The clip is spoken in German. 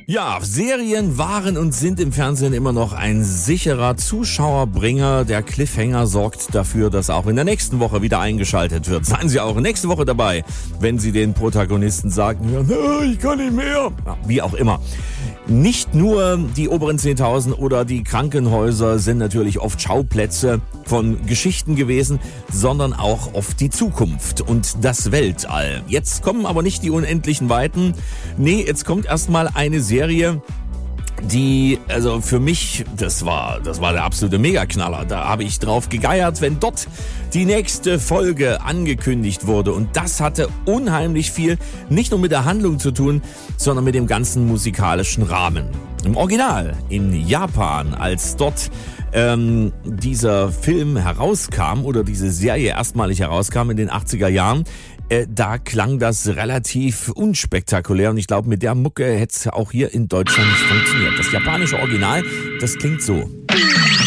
Ja, Serien waren und sind im Fernsehen immer noch ein sicherer Zuschauerbringer. Der Cliffhanger sorgt dafür, dass auch in der nächsten Woche wieder eingeschaltet wird. Seien Sie auch nächste Woche dabei, wenn Sie den Protagonisten sagen, ja, ich kann nicht mehr. Ja, wie auch immer. Nicht nur die oberen 10.000 oder die Krankenhäuser sind natürlich oft Schauplätze von Geschichten gewesen, sondern auch oft die Zukunft und das Weltall. Jetzt kommen aber nicht die unendlichen Weiten. Nee, jetzt kommt erstmal eine Serie, die, also für mich, das war der absolute Megaknaller. Da habe ich drauf gegeiert, wenn dort die nächste Folge angekündigt wurde. Und das hatte unheimlich viel, nicht nur mit der Handlung zu tun, sondern mit dem ganzen musikalischen Rahmen. Im Original in Japan, als dort dieser Film herauskam oder diese Serie erstmalig herauskam in den 80er Jahren, da klang das relativ unspektakulär und ich glaube, mit der Mucke hätte es auch hier in Deutschland nicht funktioniert. Das japanische Original, das klingt so.